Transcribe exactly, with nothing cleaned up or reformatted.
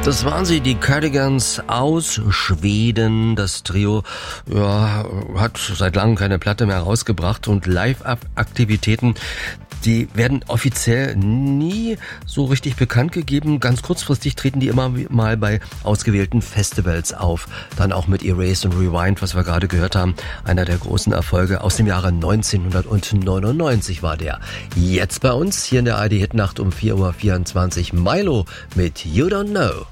Das waren sie, die Cardigans aus Schweden. Das Trio ja, hat seit langem keine Platte mehr rausgebracht und Live-Aktivitäten, die werden offiziell nie so richtig bekannt gegeben. Ganz kurzfristig treten die immer mal bei ausgewählten Festivals auf. Dann auch mit Erase und Rewind, was wir gerade gehört haben. Einer der großen Erfolge aus dem Jahre neunzehnhundertneunundneunzig war der. Jetzt bei uns hier in der A R D Hitnacht um vier Uhr vierundzwanzig Milo mit You Don't Know.